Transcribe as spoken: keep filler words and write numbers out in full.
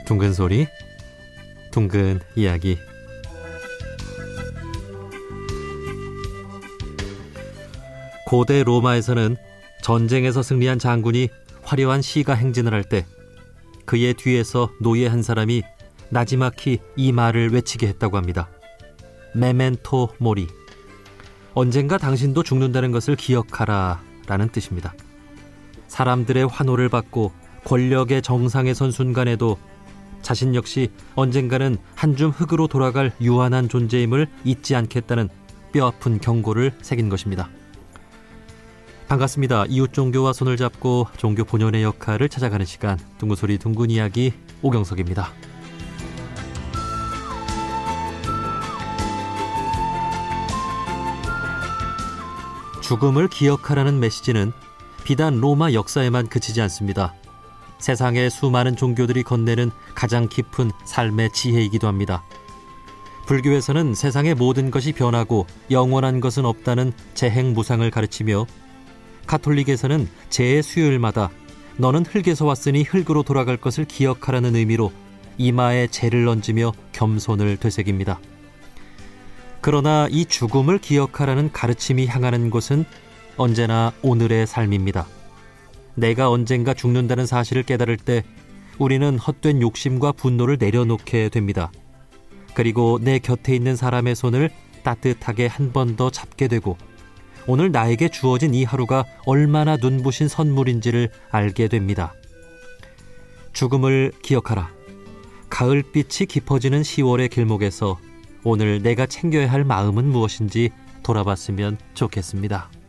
둥근 소리, 둥근 이야기. 고대 로마에서는 전쟁에서 승리한 장군이 화려한 시가 행진을 할 때 그의 뒤에서 노예 한 사람이 나지막히 이 말을 외치게 했다고 합니다. 메멘토 모리. 언젠가 당신도 죽는다는 것을 기억하라 라는 뜻입니다. 사람들의 환호를 받고 권력의 정상에 선 순간에도 자신 역시 언젠가는 한 줌 흙으로 돌아갈 유한한 존재임을 잊지 않겠다는 뼈아픈 경고를 새긴 것입니다. 반갑습니다. 이웃 종교와 손을 잡고 종교 본연의 역할을 찾아가는 시간, 둥근소리 둥근 이야기 오경석입니다. 죽음을 기억하라는 메시지는 비단 로마 역사에만 그치지 않습니다. 세상의 수많은 종교들이 건네는 가장 깊은 삶의 지혜이기도 합니다. 불교에서는 세상의 모든 것이 변하고 영원한 것은 없다는 재행무상을 가르치며, 가톨릭에서는 재해 수요일마다 너는 흙에서 왔으니 흙으로 돌아갈 것을 기억하라는 의미로 이마에 재를 얹으며 겸손을 되새깁니다. 그러나 이 죽음을 기억하라는 가르침이 향하는 곳은 언제나 오늘의 삶입니다. 내가 언젠가 죽는다는 사실을 깨달을 때 우리는 헛된 욕심과 분노를 내려놓게 됩니다. 그리고 내 곁에 있는 사람의 손을 따뜻하게 한 번 더 잡게 되고, 오늘 나에게 주어진 이 하루가 얼마나 눈부신 선물인지를 알게 됩니다. 죽음을 기억하라. 가을빛이 깊어지는 시월의 길목에서 오늘 내가 챙겨야 할 마음은 무엇인지 돌아봤으면 좋겠습니다.